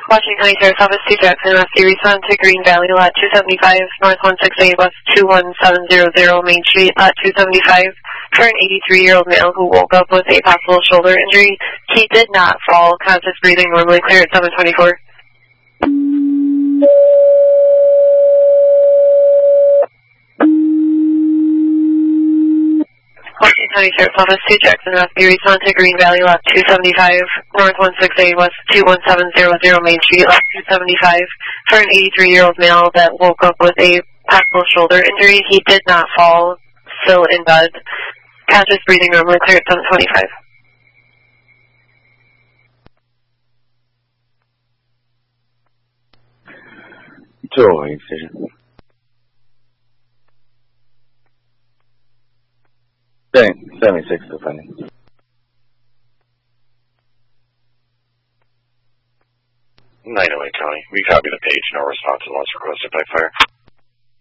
Washington County Sheriff's Office, 2 Jackson, Rescue, respond to Green Valley, Lot 275, North 168, West 21700, Main Street, Lot 275, for an 83-year-old male who woke up with a possible shoulder injury. He did not fall. Conscious breathing normally clear at 724. Washington County Sheriff's Office, 2 Jackson, Rescue, respond to Green Valley, Lot 275, North 168, West 21700, Main Street, Lot 275, for an 83-year-old male that woke up with a possible shoulder injury. He did not fall, still in bed. Conscious breathing normally clear at 725. Joy decision. Dang, 76 to finding. 908 County. We copy the page. No response unless requested by fire.